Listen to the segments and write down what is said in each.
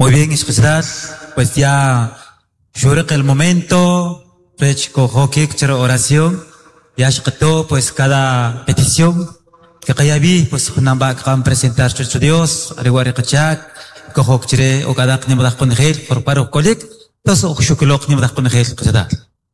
Muy bien, escuchad, pues ya llega el momento, oración, ya llegó pues cada petición que cayabi pues namba kan presentar su Dios, ariwari kachak, kohok chire o cada ni mudah kunhel por paro kolik, tos o shukulok ni mudah kunhel escuchad.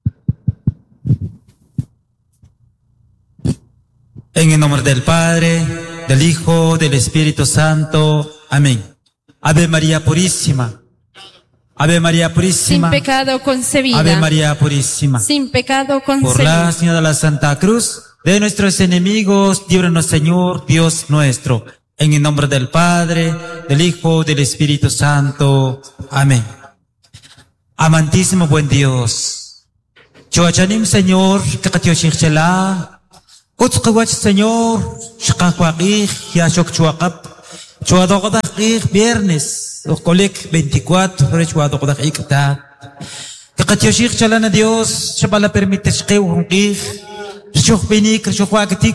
En el nombre del Padre, del Hijo, del Espíritu Santo. Amén. Ave María Purísima. Ave María Purísima. Sin pecado concebida. Ave María Purísima. Sin pecado concebida. Por la señal de la Santa Cruz, de nuestros enemigos, líbranos, Señor, Dios nuestro. En el nombre del Padre, del Hijo, del Espíritu Santo. Amén. Amantísimo buen Dios. Choachanim, Señor, kakatioshichala. Utsqawach, Señor, shqaqwaqij, yashok chuaqap. Chuadoqdaqij, viernes, okolek 24, chuadoqdaqij ta. Kakatioshichala na Dios, shabala permite shqew hunqij. Shukbinik, shukwakitik.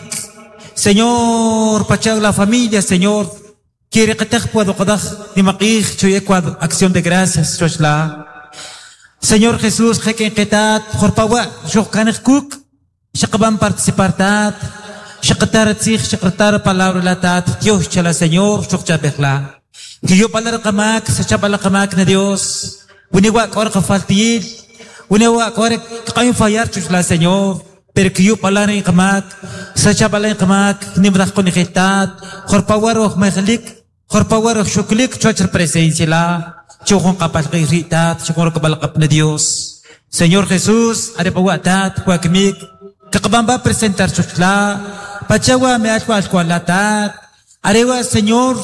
Señor, pachag la familia, Señor. Quiere que te puedo ni maqij, chuyequad, acción de gracias, shoshla. Señor Jesús, jequen ketat, jorpawa, shukkanech kuk. Shakaban participar shakatar tzich, shakatar palabra latat, Dios chala Señor, shukchabekla. Que yo palar kamak, sachabala kamak na Dios. Uniwa kor kafaltil, uniwa kor kayo fallar chushla Señor. Pero que yo palar en kamak, sachabala en kamak, nimrach con ejetat, jorpawaro mejalik, jorpawaro shuklik, chocher presencia la, chukon kapal kiritat, chukon kapal kap na Dios. Señor Jesús, arepawatat, huakmik, kakabamba presentar chusla, pachawa me ashwalatat, arewa Señor,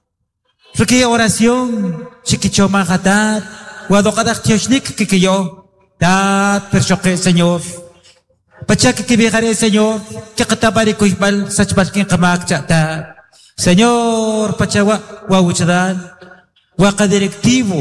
porque oración, chiquichoma hatat, guadokadak tioshnik kikiyo, tat pershoke Señor, pachak que viajaré Señor, que katabari kuibal, sachbal kin kamak chata, Señor, pachawa, guauchadan, guaca directivo,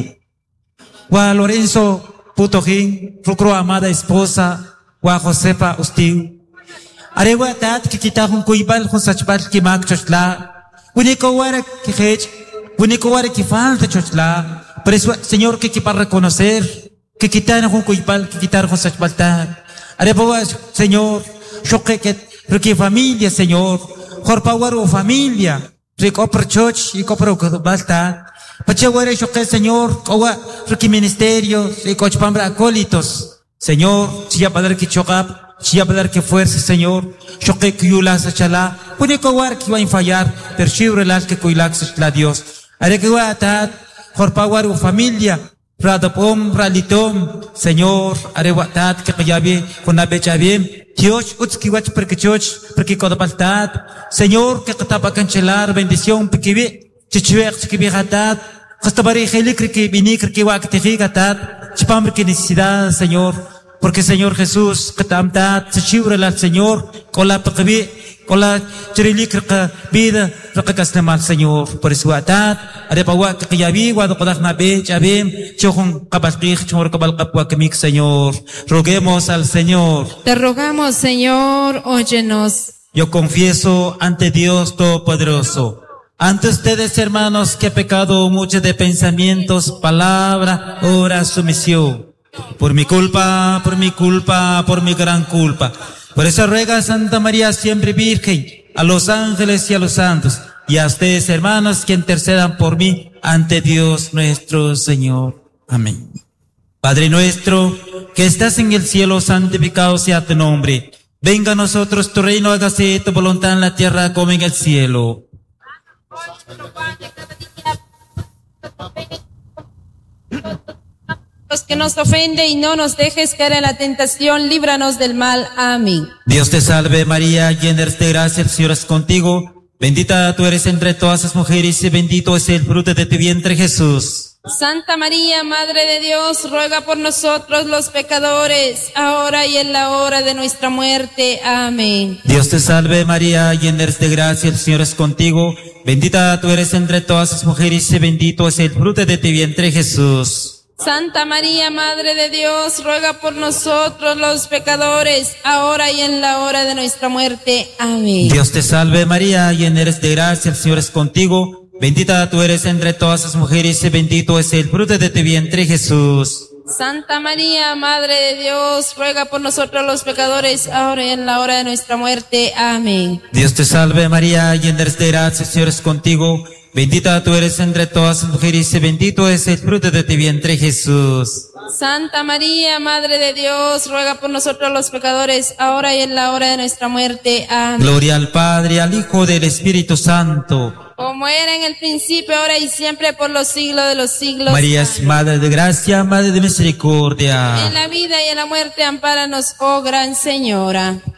gua Lorenzo, Putojin, Rucro amada esposa, Gua Josefa usted. Arewa tat que quita un cuibal con sachbal que mag chochla. Único guara que hech, único guara que falta chochla. Por eso, Señor, que para reconocer que quitar un cuibal, que quitar con sachbal tat. Arewa, Señor, choque que familia, Señor, jorpawaro familia, rico per choch y copro que basta. Pachaware choque, Señor, cowa, rico ministerio, rico chpambra acólitos. Señor, si ya padar que chocap, si ya padar que fuerza, Señor, choque que yula sachala, único war que va a fallar, pero chibre las que cuilac la Dios. Are que va a tat, jorpawar u familia, radapom, ralitom, Señor, are wa tat que cayabe, con abechabem, Dios, utski wach porque codapaltat, Señor, que catapa cancelar, bendición, piquibe, chichuek, chiquibe hatat, hasta bari helikri que vinikri que wa que te higatat, chipambre que necesidad, Señor, porque Señor Jesús, que tamtat, se chibre al Señor, con la pequeña, con la chirilicra vida, lo que casne mal, Señor, por eso atat, arepawa que ya vi, guado codak nabe, chabem, chojon kabasqich, chor kabal kapwa kemik, Señor, roguemos al Señor. Te rogamos, Señor, óyenos. Yo confieso ante Dios Todopoderoso, ante ustedes, hermanos, que he pecado mucho de pensamientos, palabra, obra, sumisión. Por mi culpa, por mi gran culpa. Por eso ruega a Santa María siempre Virgen, a los ángeles y a los santos, y a ustedes, hermanos, que intercedan por mí ante Dios nuestro Señor. Amén. Padre nuestro, que estás en el cielo, santificado sea tu nombre. Venga a nosotros tu reino, hágase tu voluntad en la tierra como en el cielo. Los que nos ofende y no nos dejes caer en la tentación, líbranos del mal. Amén. Dios te salve María, llena eres de gracia, el Señor es contigo. Bendita tú eres entre todas las mujeres y bendito es el fruto de tu vientre Jesús. Santa María, Madre de Dios, ruega por nosotros los pecadores, ahora y en la hora de nuestra muerte. Amén. Dios te salve María, llena eres de gracia, el Señor es contigo. Bendita tú eres entre todas las mujeres y bendito es el fruto de tu vientre Jesús. Santa María, Madre de Dios, ruega por nosotros los pecadores, ahora y en la hora de nuestra muerte. Amén. Dios te salve María, llena eres de gracia, el Señor es contigo. Bendita tú eres entre todas las mujeres y bendito es el fruto de tu vientre, Jesús. Santa María, Madre de Dios, ruega por nosotros los pecadores, ahora y en la hora de nuestra muerte. Amén. Dios te salve María, llena eres de gracia, el Señor es contigo. Bendita tú eres entre todas las mujeres y bendito es el fruto de tu vientre, Jesús. Santa María, Madre de Dios, ruega por nosotros los pecadores, ahora y en la hora de nuestra muerte. Amén. Gloria al Padre, al Hijo, del Espíritu Santo. Como era en el principio, ahora y siempre, por los siglos de los siglos. María es Madre de gracia, Madre de misericordia. En la vida y en la muerte, ampáranos, oh Gran Señora.